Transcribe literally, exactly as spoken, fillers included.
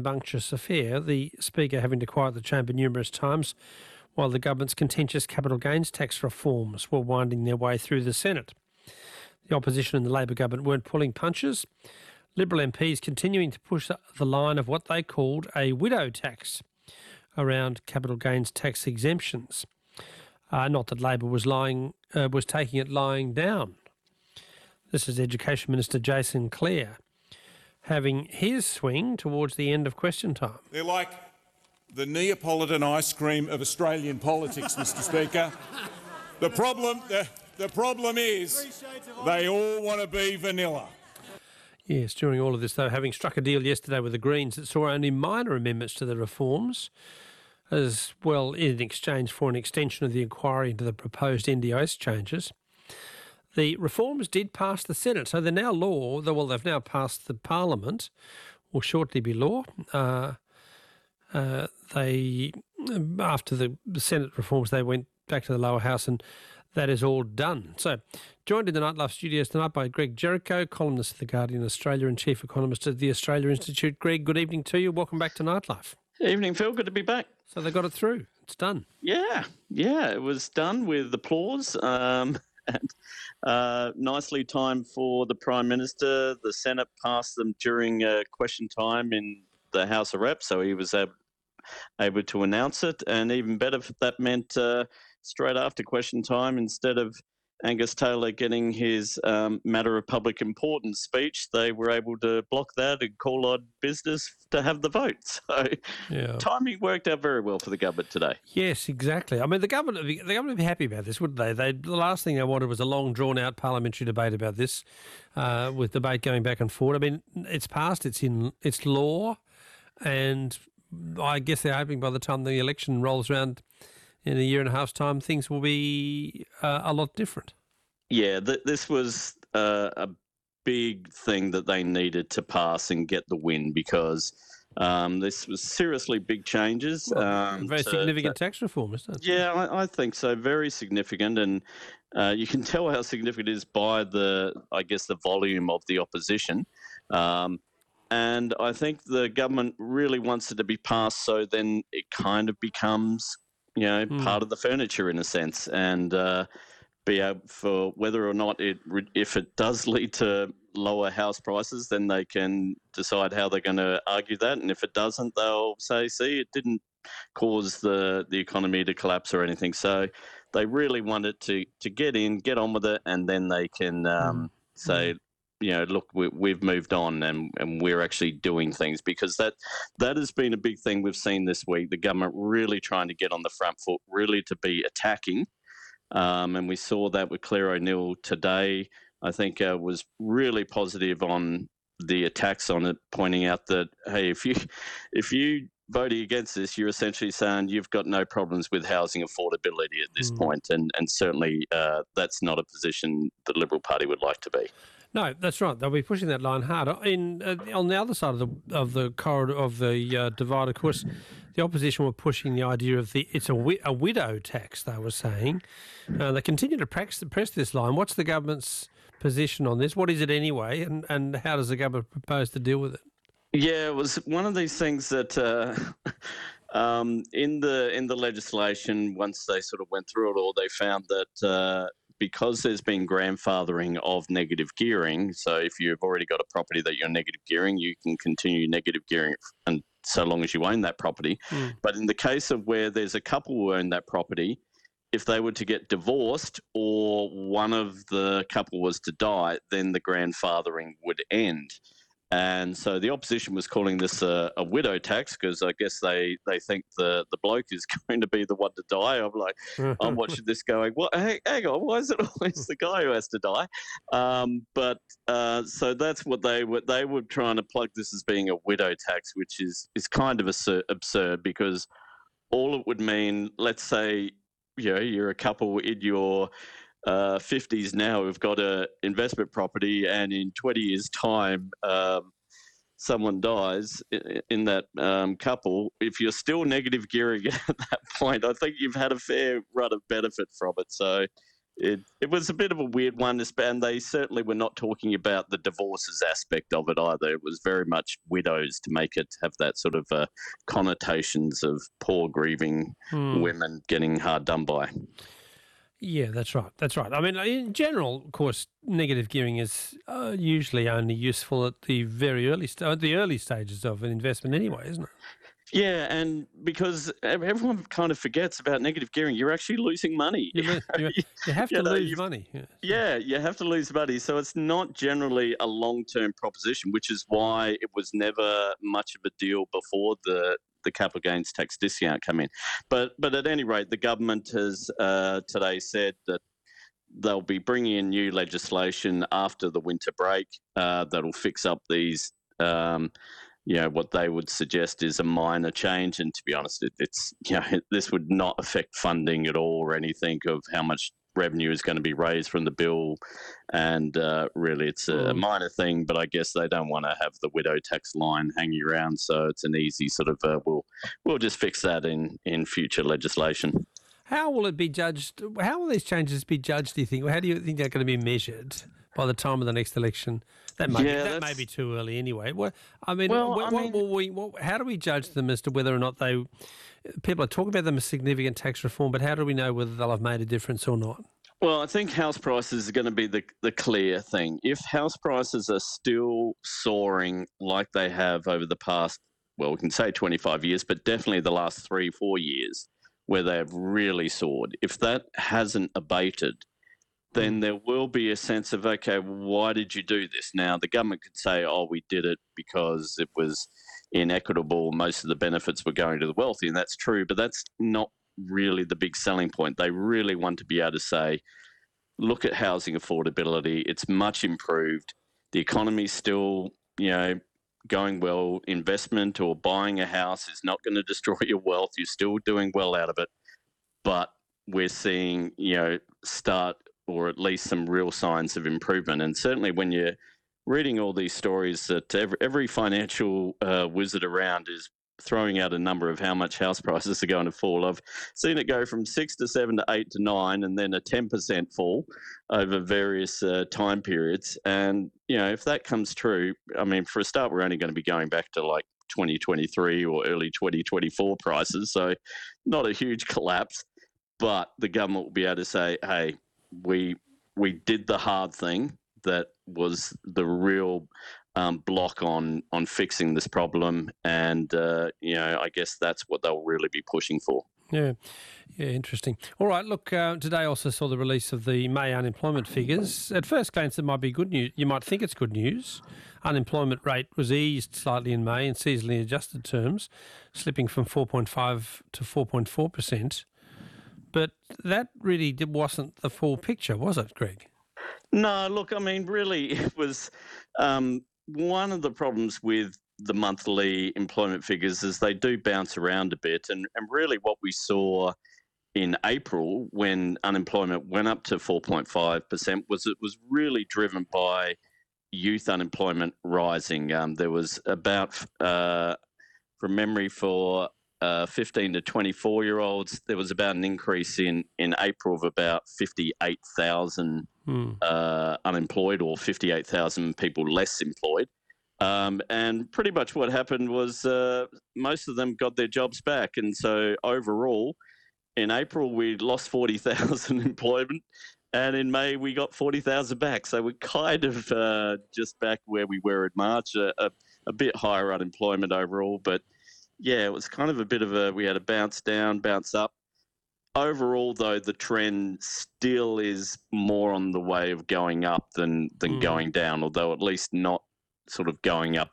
rambunctious affair, the Speaker having to quiet the chamber numerous times while the government's contentious capital gains tax reforms were winding their way through the Senate. The opposition and the Labor government weren't pulling punches. Liberal M Ps continuing to push the line of what they called a widow tax around capital gains tax exemptions. Uh, not that Labor was lying, uh, was taking it lying down. This is Education Minister Jason Clare having his swing towards the end of question time. They're like the Neapolitan ice cream of Australian politics, Mister Speaker. The problem, the, the problem is they all want to be vanilla. Yes, during all of this, though, having struck a deal yesterday with the Greens that saw only minor amendments to the reforms, as well in exchange for an extension of the inquiry into the proposed N D I S changes. The reforms did pass the Senate, so they're now law. Well, they've now passed the Parliament, will shortly be law. Uh, uh, they, after the Senate reforms, they went back to the lower house, and that is all done. So, joined in the Nightlife studios tonight by Greg Jericho, columnist of The Guardian Australia and chief economist at the Australia Institute. Greg, good evening to you. Welcome back to Nightlife. Evening, Phil. Good to be back. So they got it through. It's done. Yeah, yeah. It was done with applause. Um, and uh, nicely timed for the Prime Minister. The Senate passed them during uh, question time in the House of Reps, so he was able, able to announce it. And even better, that meant uh, straight after question time, instead of Angus Taylor getting his um, matter of public importance speech, they were able to block that and call on business to have the vote. So yeah. Timing worked out very well for the government today. Yes, exactly. I mean, the government, the government would be happy about this, wouldn't they? they? The last thing they wanted was a long, drawn-out parliamentary debate about this, uh, with debate going back and forth. I mean, it's passed, it's in, it's law, and I guess they're hoping by the time the election rolls around in a year and a half's time, things will be uh, a lot different. Yeah, th- this was uh, a big thing that they needed to pass and get the win, because um, this was seriously big changes. Well, um, very to, significant to, tax reform, isn't it? Yeah, I, I think so. Very significant, and uh, you can tell how significant it is by the, I guess, the volume of the opposition. Um, and I think the government really wants it to be passed, so then it kind of becomes, you know, mm. part of the furniture in a sense, and uh, be able for whether or not it, if it does lead to lower house prices, then they can decide how they're going to argue that, and if it doesn't, they'll say, see, it didn't cause the, the economy to collapse or anything. So they really want it to, to get in, get on with it, and then they can um, mm. say, you know, look, we, we've moved on and, and we're actually doing things, because that that has been a big thing we've seen this week. The government really trying to get on the front foot, really to be attacking. Um, and we saw that with Claire O'Neill today. I think uh, was really positive on the attacks on it, pointing out that, hey, if you if you voting against this, you're essentially saying you've got no problems with housing affordability at this mm. point. And, and certainly uh, that's not a position the Liberal Party would like to be. No, that's right. They'll be pushing that line harder. In uh, on the other side of the of the corridor of the uh, divide, of course, the opposition were pushing the idea of the it's a, wi- a widow tax. They were saying uh, they continue to press, press this line. What's the government's position on this? What is it anyway, and and how does the government propose to deal with it? Yeah, it was one of these things that uh, um, in the in the legislation, once they sort of went through it all, they found that. Uh, Because there's been grandfathering of negative gearing, so if you've already got a property that you're negative gearing, you can continue negative gearing and so long as you own that property. Mm. But in the case of where there's a couple who own that property, if they were to get divorced or one of the couple was to die, then the grandfathering would end. And so the opposition was calling this a, a widow tax, because I guess they, they think the, the bloke is going to be the one to die. I'm like, I'm watching this going, what? Hey, hang on, why is it always the guy who has to die? Um, but uh, so that's what they were. They were trying to plug this as being a widow tax, which is, is kind of absurd, because all it would mean, let's say, you know, you're a couple in your Uh, fifties now who've got a investment property, and in twenty years' time, um, someone dies in, in that um, couple. If you're still negative gearing at that point, I think you've had a fair run of benefit from it. So it it was a bit of a weird one, and they certainly were not talking about the divorces aspect of it either. It was very much widows to make it have that sort of uh, connotations of poor grieving Hmm. women getting hard done by. Yeah, that's right. That's right. I mean, in general, of course, negative gearing is uh, usually only useful at the very early st- at the early stages of an investment, anyway, isn't it? Yeah, and because ev- everyone kind of forgets about negative gearing, you're actually losing money. You lo- you, you have You to know, lose you've- money. Yeah. Yeah, you have to lose money. So it's not generally a long-term proposition, which is why it was never much of a deal before the the capital gains tax discount came in. But but at any rate, the government has uh, today said that they'll be bringing in new legislation after the winter break uh, that'll fix up these. Um, you know, what they would suggest is a minor change. And to be honest, it, it's, you know, this would not affect funding at all or anything of how much revenue is going to be raised from the bill. And uh, really, it's a Mm. minor thing, but I guess they don't want to have the widow tax line hanging around. So it's an easy sort of, uh, we'll, we'll just fix that in, in future legislation. How will it be judged? How will these changes be judged, do you think? How do you think they're going to be measured by the time of the next election? That may, Yeah, be, that may that's- be too early anyway. What, I mean, Well, what, I what mean- will we, what, how do we judge them as to whether or not they, people are talking about them as significant tax reform, but how do we know whether they'll have made a difference or not? Well, I think house prices are going to be the, the clear thing. If house prices are still soaring like they have over the past, well, we can say twenty-five years, but definitely the last three, four years, where they have really soared, if that hasn't abated, then there will be a sense of, okay, why did you do this? Now, the government could say, oh, we did it because it was inequitable. Most of the benefits were going to the wealthy, and that's true, but that's not really the big selling point. They really want to be able to say, look at housing affordability. It's much improved. The economy's still, you know, going well. Investment or buying a house is not going to destroy your wealth. You're still doing well out of it. But we're seeing, you know, start or at least some real signs of improvement. And certainly when you're reading all these stories that every, every financial uh, wizard around is throwing out a number of how much house prices are going to fall. I've seen it go from six to seven to eight to nine, and then a ten percent fall over various uh, time periods. And, you know, if that comes true, I mean, for a start, we're only going to be going back to like twenty twenty-three or early twenty twenty-four prices. So not a huge collapse, but the government will be able to say, hey, we we did the hard thing that was the real um, block on on fixing this problem, and uh, you know, I guess that's what they'll really be pushing for. Yeah, yeah, interesting. All right, look, uh, today also saw the release of the May unemployment figures. At first glance, it might be good news. You might think it's good news. Unemployment rate was eased slightly in May in seasonally adjusted terms, slipping from four point five to four point four percent. But that really did, wasn't the full picture, was it, Greg? No, look, I mean, really, it was um, one of the problems with the monthly employment figures is they do bounce around a bit. And, and really what we saw in April when unemployment went up to four point five percent was it was really driven by youth unemployment rising. Um, there was about, uh, from memory, for uh, fifteen to twenty-four year olds, there was about an increase in, in April of about fifty-eight thousand Hmm. uh, unemployed, or fifty-eight thousand people less employed. Um, and pretty much what happened was uh, most of them got their jobs back. And so overall, in April, we lost forty thousand employment. And in May, we got forty thousand back. So we're kind of uh, just back where we were in March, a, a, a bit higher unemployment overall. But yeah, it was kind of a bit of a, we had a bounce down, bounce up. Overall, though, the trend still is more on the way of going up than, than Mm. going down, although at least not sort of going up